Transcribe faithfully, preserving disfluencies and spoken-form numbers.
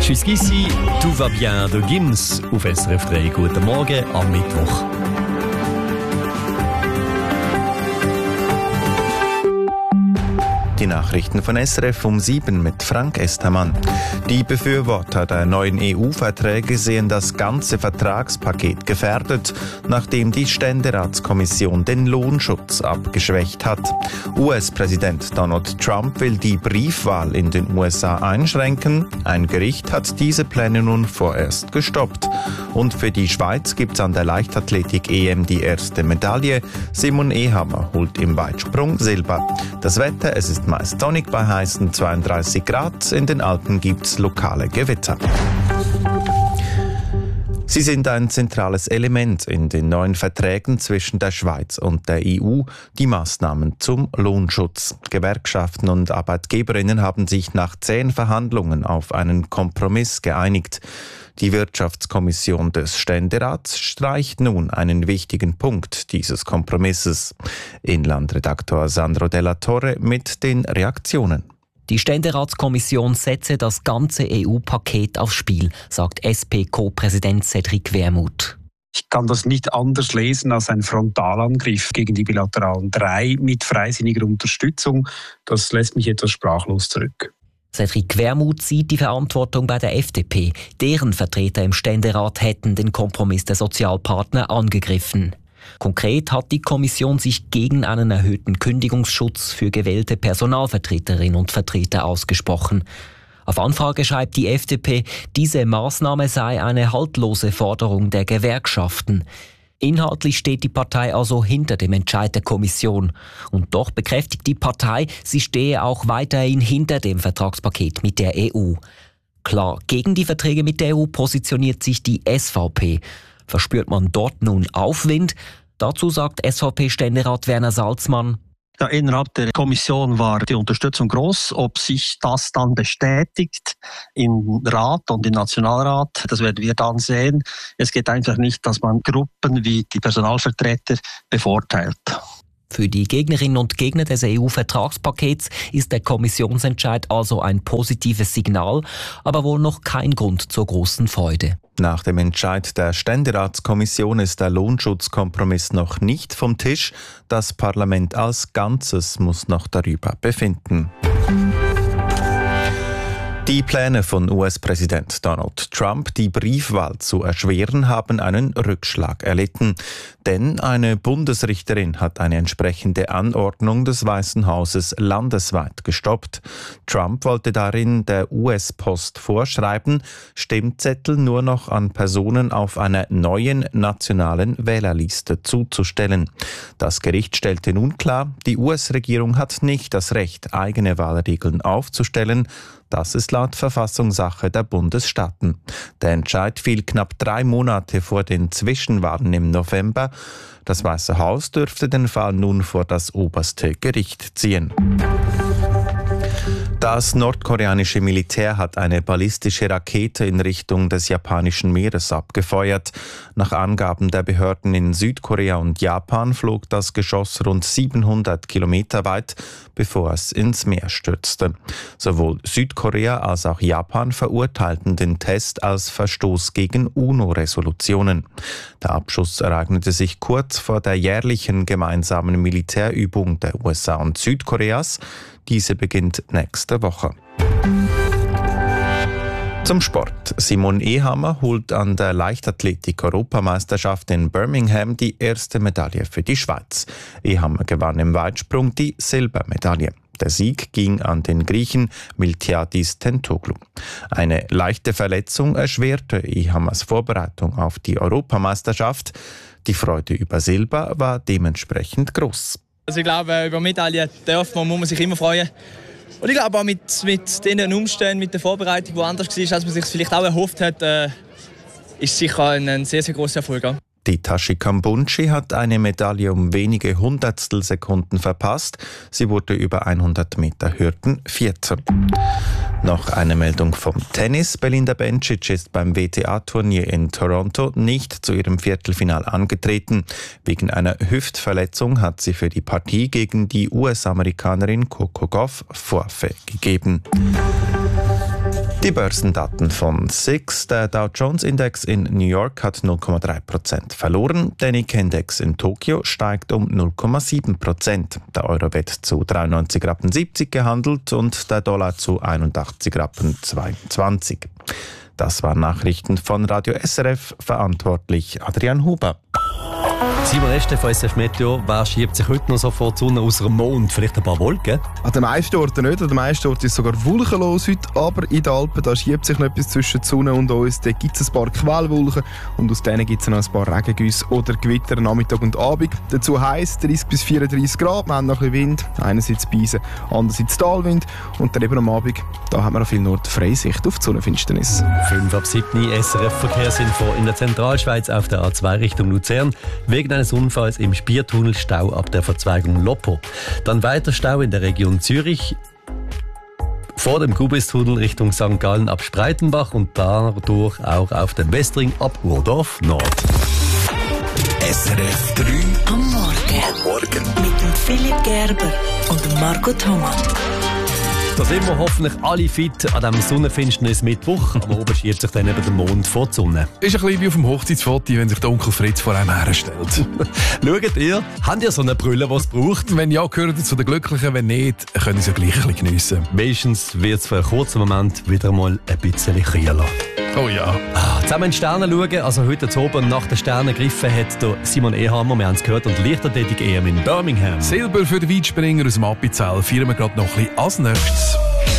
Jusqu'ici, tout va bien de Gims auf S R F drei. Guten Morgen am Mittwoch. Die Nachrichten von S R F um sieben mit Frank Estermann. Die Befürworter der neuen E U-Verträge sehen das ganze Vertragspaket gefährdet, nachdem die Ständeratskommission den Lohnschutz abgeschwächt hat. U S-Präsident Donald Trump will die Briefwahl in den U S A einschränken. Ein Gericht hat diese Pläne nun vorerst gestoppt. Und für die Schweiz gibt's an der Leichtathletik-E M die erste Medaille. Simon Ehammer holt im Weitsprung Silber. Das Wetter, es ist meist sonnig bei heißen zweiunddreißig Grad. In den Alpen gibt's lokale Gewitter. Sie sind ein zentrales Element in den neuen Verträgen zwischen der Schweiz und der E U, die Maßnahmen zum Lohnschutz. Gewerkschaften und Arbeitgeberinnen haben sich nach zehn Verhandlungen auf einen Kompromiss geeinigt. Die Wirtschaftskommission des Ständerats streicht nun einen wichtigen Punkt dieses Kompromisses. Inlandredaktor Sandro Della Torre mit den Reaktionen. Die Ständeratskommission setze das ganze E U-Paket aufs Spiel, sagt S P-Co-Präsident Cedric Wermuth. Ich kann das nicht anders lesen als ein Frontalangriff gegen die bilateralen drei mit freisinniger Unterstützung. Das lässt mich etwas sprachlos zurück. Cedric Wermuth sieht die Verantwortung bei der F D P. Deren Vertreter im Ständerat hätten den Kompromiss der Sozialpartner angegriffen. Konkret hat die Kommission sich gegen einen erhöhten Kündigungsschutz für gewählte Personalvertreterinnen und Vertreter ausgesprochen. Auf Anfrage schreibt die F D P, diese Maßnahme sei eine haltlose Forderung der Gewerkschaften. Inhaltlich steht die Partei also hinter dem Entscheid der Kommission. Und doch bekräftigt die Partei, sie stehe auch weiterhin hinter dem Vertragspaket mit der E U. Klar, gegen die Verträge mit der E U positioniert sich die S V P. Verspürt man dort nun Aufwind? Dazu sagt S V P-Ständerat Werner Salzmann: Ja, innerhalb der Kommission war die Unterstützung groß. Ob sich das dann bestätigt im Rat und im Nationalrat, das werden wir dann sehen. Es geht einfach nicht, dass man Gruppen wie die Personalvertreter bevorteilt. Für die Gegnerinnen und Gegner des E U-Vertragspakets ist der Kommissionsentscheid also ein positives Signal, aber wohl noch kein Grund zur großen Freude. Nach dem Entscheid der Ständeratskommission ist der Lohnschutzkompromiss noch nicht vom Tisch. Das Parlament als Ganzes muss noch darüber befinden. Die Pläne von U S-Präsident Donald Trump, die Briefwahl zu erschweren, haben einen Rückschlag erlitten. Denn eine Bundesrichterin hat eine entsprechende Anordnung des Weißen Hauses landesweit gestoppt. Trump wollte darin der U S-Post vorschreiben, Stimmzettel nur noch an Personen auf einer neuen nationalen Wählerliste zuzustellen. Das Gericht stellte nun klar, die U S-Regierung hat nicht das Recht, eigene Wahlregeln aufzustellen. Das ist laut Verfassung Sache der Bundesstaaten. Der Entscheid fiel knapp drei Monate vor den Zwischenwahlen im November. Das Weiße Haus dürfte den Fall nun vor das oberste Gericht ziehen. Das nordkoreanische Militär hat eine ballistische Rakete in Richtung des japanischen Meeres abgefeuert. Nach Angaben der Behörden in Südkorea und Japan flog das Geschoss rund siebenhundert Kilometer weit, bevor es ins Meer stürzte. Sowohl Südkorea als auch Japan verurteilten den Test als Verstoß gegen UNO-Resolutionen. Der Abschuss ereignete sich kurz vor der jährlichen gemeinsamen Militärübung der U S A und Südkoreas. Diese beginnt nächste Woche. Zum Sport. Simon Ehammer holt an der Leichtathletik-Europameisterschaft in Birmingham die erste Medaille für die Schweiz. Ehammer gewann im Weitsprung die Silbermedaille. Der Sieg ging an den Griechen Miltiadis Tentoglou. Eine leichte Verletzung erschwerte Ehammers Vorbereitung auf die Europameisterschaft. Die Freude über Silber war dementsprechend groß. Also ich glaube, über Medaillen darf man, muss man sich immer freuen. Und ich glaube auch mit, mit den Umständen, mit der Vorbereitung, die anders war, als man sich vielleicht auch erhofft hat, äh, ist sicher ein, ein sehr, sehr grosser Erfolg. Die Tashi Kambunchi hat eine Medaille um wenige Hundertstelsekunden verpasst. Sie wurde über hundert Meter Hürden Vierte. Noch eine Meldung vom Tennis. Belinda Bencic ist beim W T A-Turnier in Toronto nicht zu ihrem Viertelfinal angetreten. Wegen einer Hüftverletzung hat sie für die Partie gegen die U S-Amerikanerin Coco Gauff Forfait gegeben. Die Börsendaten von S I X. Der Dow Jones Index in New York hat null Komma drei Prozent verloren. Der Nikkei Index in Tokio steigt um null Komma sieben Prozent. Der Euro wird zu dreiundneunzig Rappen siebzig gehandelt und der Dollar zu einundachtzig Rappen zweiundzwanzig. Das waren Nachrichten von Radio S R F, verantwortlich Adrian Huber. Simon Este von S F Meteo, wer schiebt sich heute noch so vor die Sonne aus dem Mond? Vielleicht ein paar Wolken? An den meisten Orten nicht, an den meisten Orten ist es sogar wolkenlos heute, aber in den Alpen da schiebt sich noch etwas zwischen der Sonne und uns. Da gibt es ein paar Quellwolken und aus denen gibt es noch ein paar Regengüsse oder Gewitter am Nachmittag und Abend. Dazu heiß dreißig bis vierunddreißig Grad, wir haben noch ein bisschen Wind, einerseits Beise, andererseits Talwind und dann eben am Abend, da haben wir an vielen Orten Freisicht auf die Sonnenfinsternis. fünf ab sieben S R F-Verkehrsinfo in der Zentralschweiz auf der A zwei Richtung Luzern. Wegen eines Unfalls im Spiertunnel Stau ab der Verzweigung Loppo. Dann weiter Stau in der Region Zürich vor dem Gubistunnel Richtung Sankt Gallen ab Spreitenbach und dadurch auch auf dem Westring ab Urdorf Nord. S R F drei am Morgen. Am Morgen. Mit dem Philipp Gerber und dem Marco Thomas. Da sind wir hoffentlich alle fit an diesem Sonnenfinsternis-Mittwoch. Am oben schiebt sich dann eben der Mond vor die Sonne. Ist ein bisschen wie auf dem Hochzeitsfoto, wenn sich der Onkel Fritz vor einem herstellt. Schaut ihr, habt ihr so eine Brille, die es braucht? Wenn ja, gehört ihr zu den Glücklichen. Wenn nicht, können sie ja gleich ein bisschen geniessen. Meistens wird es für einen kurzen Moment wieder mal ein bisschen kühler. Oh ja. Ah, zusammen in die Sterne schauen. Also heute oben nach den Sternen gegriffen hat der Simon Ehammer, wir haben es gehört, und Leichtathletik E M in Birmingham. Silber für den Weitspringer aus dem Appenzell feiern wir gerade noch ein bisschen als nächstes.